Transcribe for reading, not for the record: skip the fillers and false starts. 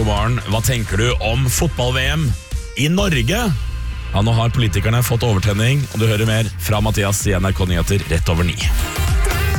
god morgen. Hva tenker du om fotball-VM i Norge? Ja, nå har politikerne fått overtenning, og du hører mer fra Mathias i NRK Nyheter rett over 9.